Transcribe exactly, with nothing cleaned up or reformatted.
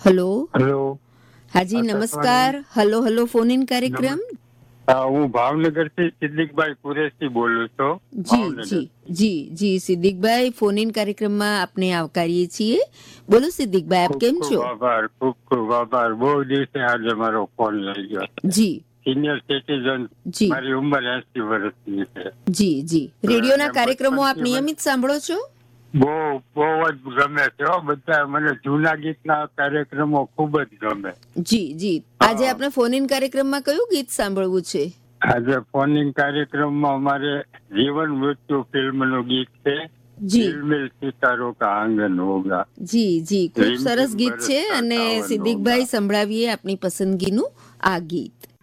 Hello hello. હાજી નમસ્કાર. Hello hello phone in કાર્યક્રમ. હા, હું ભાવનગર થી સિદ્દીકભાઈ કુરેશી બોલું છું. જી ભાવનગર. જી જી જી સિદ્દીકભાઈ ફોન ઇન કાર્યક્રમમાં આપને આવકારીએ છીએ. બોલો સિદ્દીકભાઈ, આપ ખૂબ કેમ ખૂબ છો? આભાર, ખૂબ ખૂબ આભાર. બહુ દિવસે આજે મારો ફોન લઈ ગયો. જી સિનિયર સિટીઝન, જી મારી ઉંમર એસી વર્ષની છે. જી જી રેડિયોના અને કાર્યક્રમો આપ બચપનથી મને નિયમિત સાંભળો છો? બહુ બહુ જ ગમે છે હો. બધા મને જૂના ગીતના કાર્યક્રમો ખૂબ જ ગમે. જી જી આજે હા. આપણે ફોન ઇન કાર્યક્રમમાં કયું ગીત સાંભળવું છે? આજે ફોનિંગ કાર્યક્રમમાં અમારે જીવન મૃત્યુ ફિલ્મનું ગીત છે. જી દિલમિલ સિતારો કા આંગન હોગા. જી જી ખૂબ રીમ સરસ રીમ ગીત છે બરસતા અને સાવન સિદ્દીકભાઈ હોગા. સંભળાવીએ આપની પસંદગીનું આ ગીત.